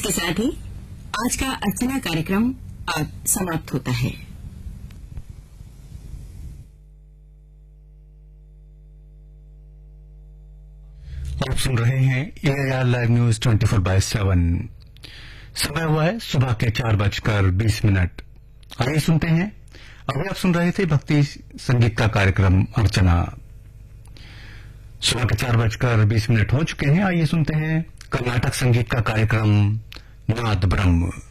इसके साथ ही आज का अर्चना कार्यक्रम आज समाप्त होता है। आप सुन रहे हैं AIR लाइव न्यूज 24/7। समय हुआ है सुबह के 4:20। आइए सुनते हैं। अभी आप सुन रहे थे भक्ति संगीत का कार्यक्रम अर्चना। सुबह के 4:20 हो चुके हैं। आइए सुनते हैं कर्नाटक संगीत का कार्यक्रम नाद ब्रह्म।